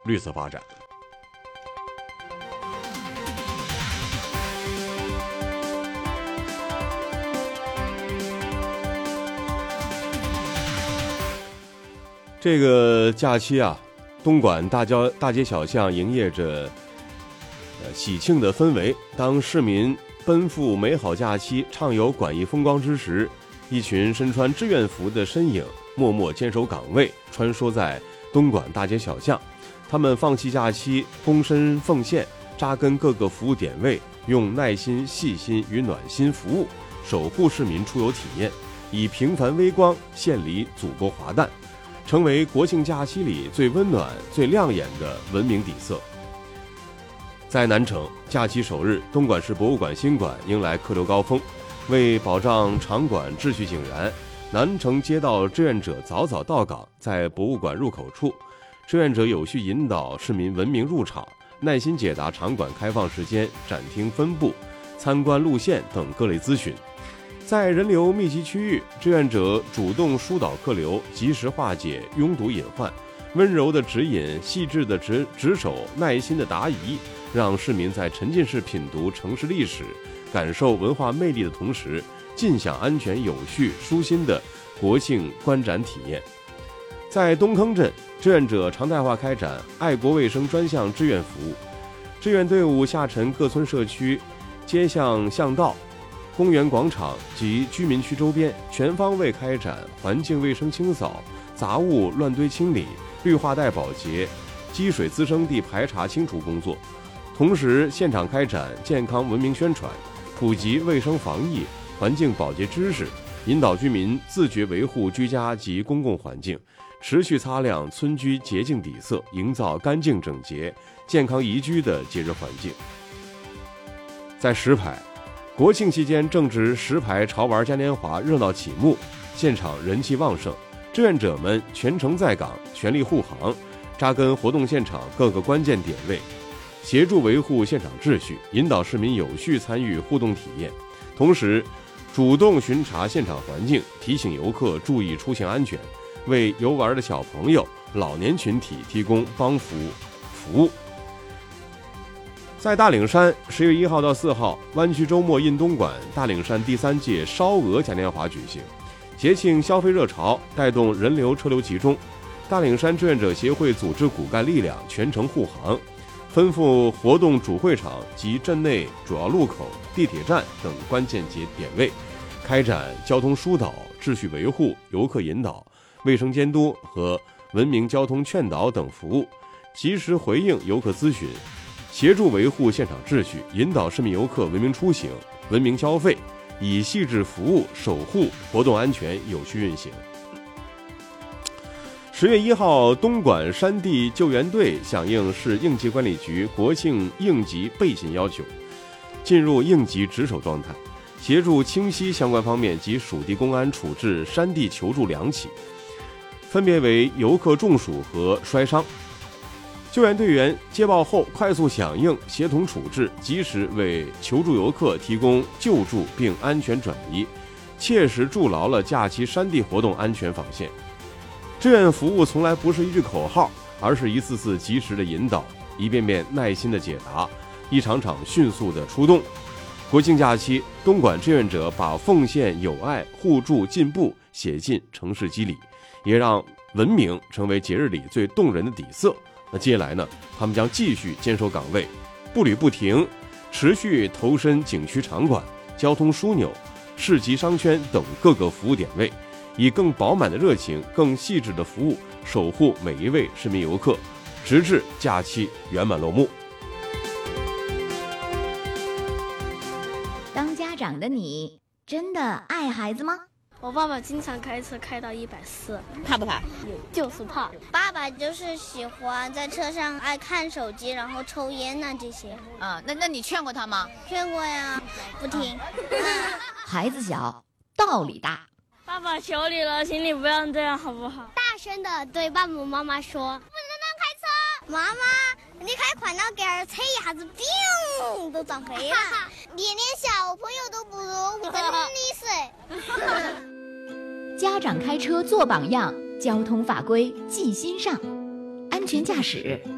绿色发展。这个假期啊，东莞大街小巷营业着喜庆的氛围。当市民奔赴美好假期、畅游莞异风光之时，一群身穿志愿服的身影默默坚守岗位，穿梭在东莞大街小巷。他们放弃假期，躬身奉献，扎根各个服务点位，用耐心、细心与暖心服务，守护市民出游体验，以平凡微光献礼祖国华诞，成为国庆假期里最温暖、最亮眼的文明底色。在南城，假期首日，东莞市博物馆新馆迎来客流高峰。为保障场馆秩序井然，南城街道志愿者早早到岗，在博物馆入口处，志愿者有序引导市民文明入场，耐心解答场馆开放时间、展厅分布、参观路线等各类咨询。在人流密集区域，志愿者主动疏导客流，及时化解拥堵隐患，温柔的指引、细致的值守、耐心的答疑，让市民在沉浸式品读城市历史、感受文化魅力的同时，尽享安全有序、舒心的国庆观展体验。在东坑镇，志愿者常态化开展爱国卫生专项志愿服务，志愿队伍下沉各村社区、街巷巷道、公园广场及居民区周边，全方位开展环境卫生清扫、杂物乱堆清理、绿化带保洁、积水滋生地排查清除工作。同时，现场开展健康文明宣传，普及卫生防疫、环境保洁知识，引导居民自觉维护居家及公共环境，持续擦亮村居洁净底色，营造干净整洁、健康宜居的节日环境。在石牌，国庆期间正值石牌潮玩嘉年华热闹启幕，现场人气旺盛，志愿者们全程在岗，全力护航，扎根活动现场各个关键点位，协助维护现场秩序，引导市民有序参与互动体验，同时主动巡查现场环境，提醒游客注意出行安全，为游玩的小朋友、老年群体提供帮扶服务。在大岭山，10月1号到4号，湾区周末印东莞大岭山第3届烧鹅嘉年华举行，节庆消费热潮带动人流车流集中，大岭山志愿者协会组织骨干力量全程护航，吩咐活动主会场及镇内主要路口、地铁站等关键节点位，开展交通疏导、秩序维护、游客引导、卫生监督和文明交通劝导等服务，及时回应游客咨询，协助维护现场秩序，引导市民游客文明出行、文明消费，以细致服务守护活动安全有序运行。10月1号，东莞山地救援队响应市应急管理局国庆应急备勤要求，进入应急值守状态，协助清溪相关方面及属地公安处置山地求助2起，分别为游客中暑和摔伤。救援队员接报后快速响应，协同处置，及时为求助游客提供救助并安全转移，切实筑牢了假期山地活动安全防线。志愿服务从来不是一句口号，而是一次次及时的引导，一遍遍耐心的解答，一场场迅速的出动。国庆假期，东莞志愿者把奉献、友爱、互助、进步写进城市肌理，也让文明成为节日里最动人的底色。那接下来呢，他们将继续坚守岗位，步履不停，持续投身景区场馆、交通枢纽、市集商圈等各个服务点位，以更饱满的热情、更细致的服务，守护每一位市民游客，直至假期圆满落幕。 当家长的你，真的爱孩子吗？ 我爸爸经常开车开到140， 怕不怕？ 就是怕。 爸爸就是喜欢在车上爱看手机，然后抽烟呐这些。 那你劝过他吗？ 劝过呀，不听。 孩子小，道理大。 爸爸求你了，请你不要这样好不好？ 大声的对爸爸妈妈说，不能乱开车。妈妈，你开快了点儿，车一下子砰都撞飞了。连小朋友都不如，真的是。 家长开车做榜样，交通法规记心上，安全驾驶